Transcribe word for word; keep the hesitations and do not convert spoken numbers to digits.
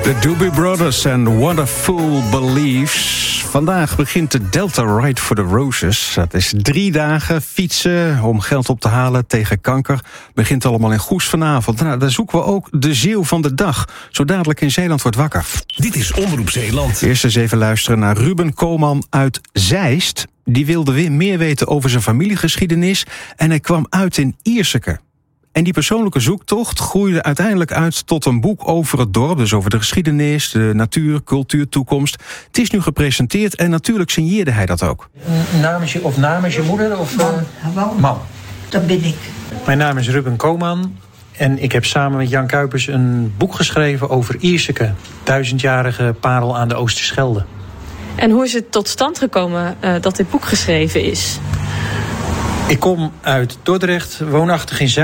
De Doobie Brothers en Wonderful Beliefs. Vandaag begint de Delta Ride for the Roses. Dat is drie dagen fietsen om geld op te halen tegen kanker. Begint allemaal in Goes vanavond. Nou, daar zoeken we ook de ziel van de dag. Zo dadelijk in Zeeland wordt wakker. Dit is Omroep Zeeland. Eerst eens even luisteren naar Ruben Koolman uit Zeist. Die wilde weer meer weten over zijn familiegeschiedenis. En hij kwam uit in Ierseke. En die persoonlijke zoektocht groeide uiteindelijk uit tot een boek over het dorp. Dus over de geschiedenis, de natuur, cultuur, toekomst. Het is nu gepresenteerd en natuurlijk signeerde hij dat ook. Namens je, of namens je moeder? Of, Man, uh, gewoon. Man. Dat ben ik. Mijn naam is Ruben Koolman. En ik heb samen met Jan Kuipers een boek geschreven over Ierseke. Duizendjarige parel aan de Oosterschelde. En hoe is het tot stand gekomen uh, dat dit boek geschreven is? Ik kom uit Dordrecht, woonachtig in Zuid.